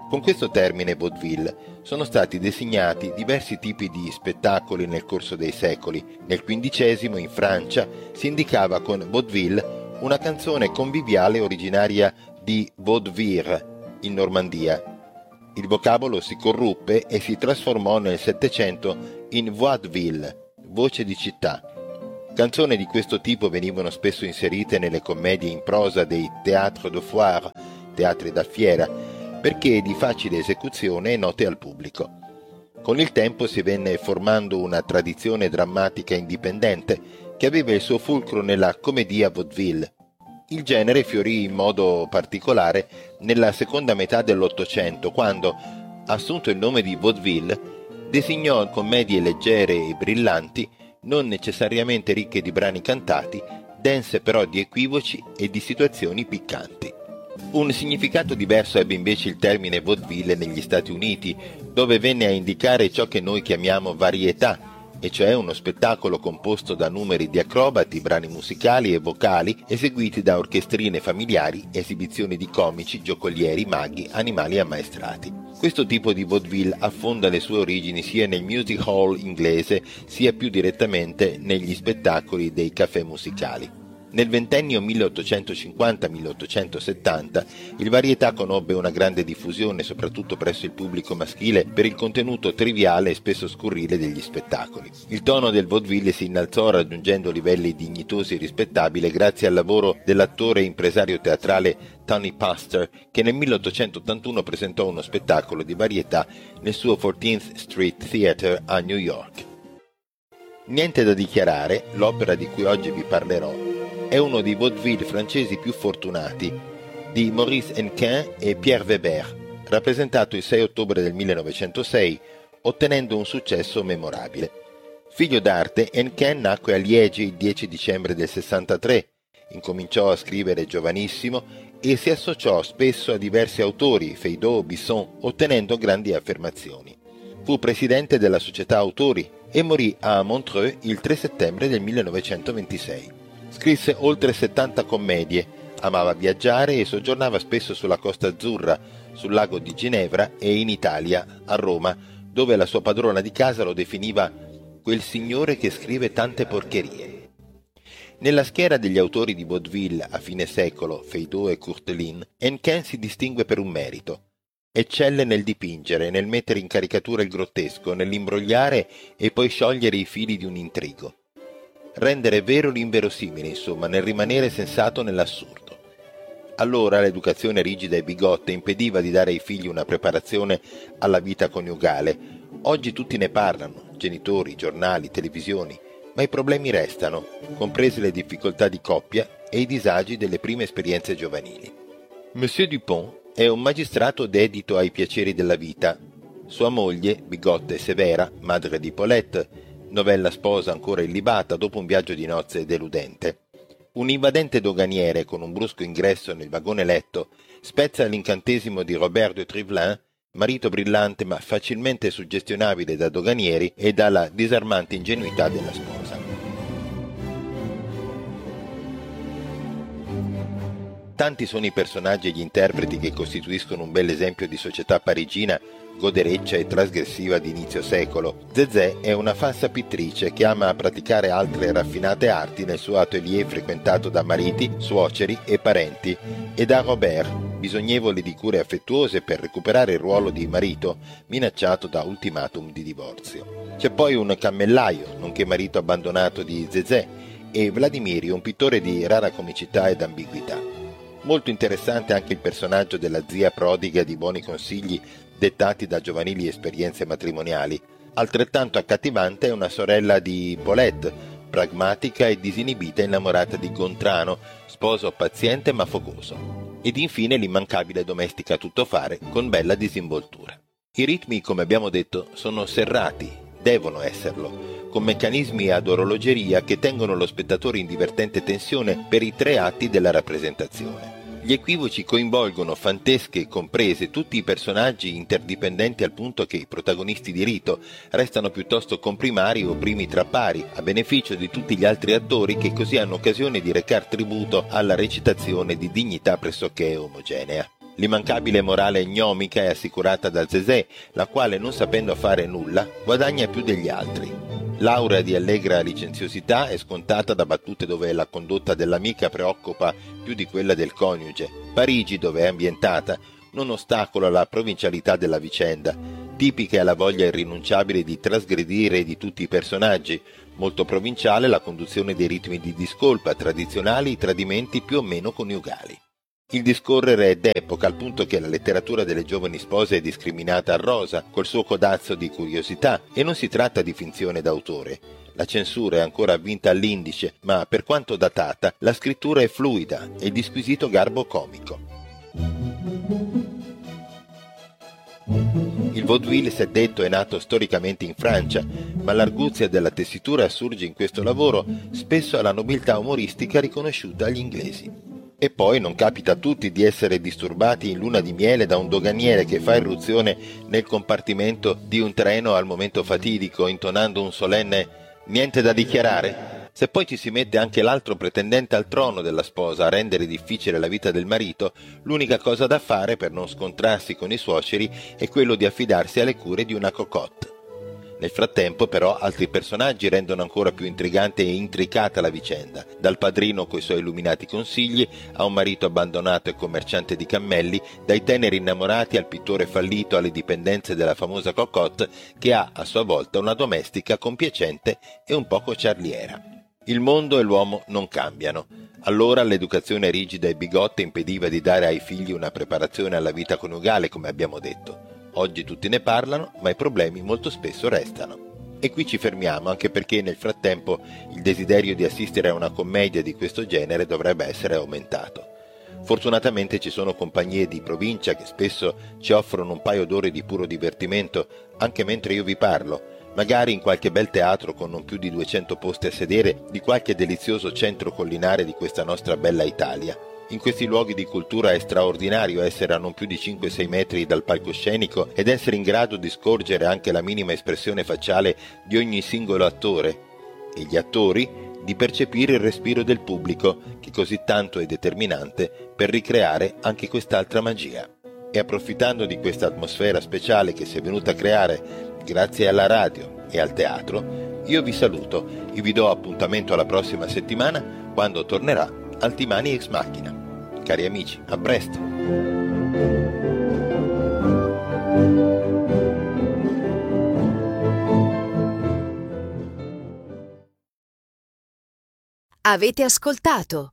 Con questo termine vaudeville sono stati designati diversi tipi di spettacoli nel corso dei secoli. Nel XV in Francia si indicava con vaudeville una canzone conviviale originaria di vaudevire in Normandia. Il vocabolo si corruppe e si trasformò nel Settecento in vaudeville, voce di città. Canzoni di questo tipo venivano spesso inserite nelle commedie in prosa dei théâtres de foire, teatri da fiera, perché di facile esecuzione e note al pubblico. Con il tempo si venne formando una tradizione drammatica indipendente che aveva il suo fulcro nella commedia vaudeville. Il genere fiorì in modo particolare nella seconda metà dell'Ottocento, quando, assunto il nome di vaudeville, designò commedie leggere e brillanti, non necessariamente ricche di brani cantati, dense però di equivoci e di situazioni piccanti. Un significato diverso ebbe invece il termine vaudeville negli Stati Uniti, dove venne a indicare ciò che noi chiamiamo varietà, e cioè uno spettacolo composto da numeri di acrobati, brani musicali e vocali eseguiti da orchestrine familiari, esibizioni di comici, giocolieri, maghi, animali ammaestrati. Questo tipo di vaudeville affonda le sue origini sia nel music hall inglese sia più direttamente negli spettacoli dei caffè musicali. Nel ventennio 1850-1870 il varietà conobbe una grande diffusione soprattutto presso il pubblico maschile per il contenuto triviale e spesso scurrile degli spettacoli. Il tono del vaudeville si innalzò raggiungendo livelli dignitosi e rispettabili grazie al lavoro dell'attore e impresario teatrale Tony Pastor, che nel 1881 presentò uno spettacolo di varietà nel suo 14th Street Theatre a New York. Niente da dichiarare, l'opera di cui oggi vi parlerò è uno dei vaudeville francesi più fortunati, di Maurice Hennequin e Pierre Weber, rappresentato il 6 ottobre del 1906, ottenendo un successo memorabile. Figlio d'arte, Hennequin nacque a Liegi il 10 dicembre del 63, incominciò a scrivere giovanissimo e si associò spesso a diversi autori, Feydeau, Bisson, ottenendo grandi affermazioni. Fu presidente della società autori e morì a Montreux il 3 settembre del 1926. Scrisse oltre 70 commedie, amava viaggiare e soggiornava spesso sulla Costa Azzurra, sul lago di Ginevra e in Italia, a Roma, dove la sua padrona di casa lo definiva quel signore che scrive tante porcherie. Nella schiera degli autori di vaudeville a fine secolo, Feydeau e Courteline, Hennequin si distingue per un merito. Eccelle nel dipingere, nel mettere in caricatura il grottesco, nell'imbrogliare e poi sciogliere i fili di un intrigo. Rendere vero l'inverosimile, insomma, nel rimanere sensato nell'assurdo. Allora l'educazione rigida e bigotta impediva di dare ai figli una preparazione alla vita coniugale. Oggi tutti ne parlano, genitori, giornali, televisioni, ma i problemi restano, comprese le difficoltà di coppia e i disagi delle prime esperienze giovanili. Monsieur Dupont è un magistrato dedito ai piaceri della vita. Sua moglie, bigotta e severa, madre di Paulette, novella sposa ancora illibata dopo un viaggio di nozze deludente. Un invadente doganiere con un brusco ingresso nel vagone letto spezza l'incantesimo di Robert de Trivelin, marito brillante ma facilmente suggestionabile da doganieri e dalla disarmante ingenuità della sposa. Tanti sono i personaggi e gli interpreti che costituiscono un bel esempio di società parigina godereccia e trasgressiva di inizio secolo. Zézé è una falsa pittrice che ama praticare altre raffinate arti nel suo atelier frequentato da mariti, suoceri e parenti, e da Robert, bisognevole di cure affettuose per recuperare il ruolo di marito, minacciato da ultimatum di divorzio. C'è poi un cammellaio, nonché marito abbandonato di Zézé, e Vladimiri, un pittore di rara comicità ed ambiguità. Molto interessante anche il personaggio della zia prodiga di buoni consigli dettati da giovanili esperienze matrimoniali. Altrettanto accattivante è una sorella di Paulette, pragmatica e disinibita innamorata di Gontrano, sposo paziente ma focoso. Ed infine l'immancabile domestica tuttofare con bella disinvoltura. I ritmi, come abbiamo detto, sono serrati, devono esserlo, con meccanismi ad orologeria che tengono lo spettatore in divertente tensione per i 3 atti della rappresentazione. Gli equivoci coinvolgono, fantesche comprese, tutti i personaggi interdipendenti al punto che i protagonisti di rito restano piuttosto comprimari o primi tra pari, a beneficio di tutti gli altri attori che così hanno occasione di recar tributo alla recitazione di dignità pressoché omogenea. L'immancabile morale gnomica è assicurata da Zezé, la quale, non sapendo fare nulla, guadagna più degli altri. L'aura di allegra licenziosità è scontata da battute dove la condotta dell'amica preoccupa più di quella del coniuge. Parigi, dove è ambientata, non ostacola la provincialità della vicenda. Tipica è la voglia irrinunciabile di trasgredire di tutti i personaggi. Molto provinciale la conduzione dei ritmi di discolpa tradizionali, i tradimenti più o meno coniugali. Il discorrere è d'epoca, al punto che la letteratura delle giovani spose è discriminata a rosa, col suo codazzo di curiosità, e non si tratta di finzione d'autore. La censura è ancora avvinta all'indice, ma per quanto datata, la scrittura è fluida e di squisito garbo comico. Il vaudeville, si è detto, è nato storicamente in Francia, ma l'arguzia della tessitura assurge in questo lavoro spesso alla nobiltà umoristica riconosciuta agli inglesi. E poi non capita a tutti di essere disturbati in luna di miele da un doganiere che fa irruzione nel compartimento di un treno al momento fatidico, intonando un solenne «Niente da dichiarare?» Se poi ci si mette anche l'altro pretendente al trono della sposa a rendere difficile la vita del marito, l'unica cosa da fare per non scontrarsi con i suoceri è quello di affidarsi alle cure di una cocotte. Nel frattempo, però, altri personaggi rendono ancora più intrigante e intricata la vicenda, dal padrino coi suoi illuminati consigli a un marito abbandonato e commerciante di cammelli, dai teneri innamorati al pittore fallito alle dipendenze della famosa cocotte che ha a sua volta una domestica compiacente e un poco ciarliera. Il mondo e l'uomo non cambiano. Allora l'educazione rigida e bigotta impediva di dare ai figli una preparazione alla vita coniugale, come abbiamo detto. Oggi tutti ne parlano, ma i problemi molto spesso restano. E qui ci fermiamo, anche perché nel frattempo il desiderio di assistere a una commedia di questo genere dovrebbe essere aumentato. Fortunatamente ci sono compagnie di provincia che spesso ci offrono un paio d'ore di puro divertimento, anche mentre io vi parlo, magari in qualche bel teatro con non più di 200 posti a sedere di qualche delizioso centro collinare di questa nostra bella Italia. In questi luoghi di cultura è straordinario essere a non più di 5-6 metri dal palcoscenico ed essere in grado di scorgere anche la minima espressione facciale di ogni singolo attore, e gli attori di percepire il respiro del pubblico, che così tanto è determinante per ricreare anche quest'altra magia. E approfittando di questa atmosfera speciale che si è venuta a creare grazie alla radio e al teatro, io vi saluto e vi do appuntamento alla prossima settimana, quando tornerà Altimani Ex Machina. Cari amici, a presto! Avete ascoltato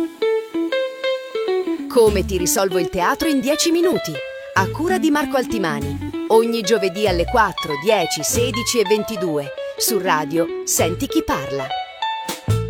Come ti risolvo il teatro in 10 minuti, a cura di Marco Altimani, ogni giovedì alle 4, 10, 16 e 22 su Radio Senti chi parla.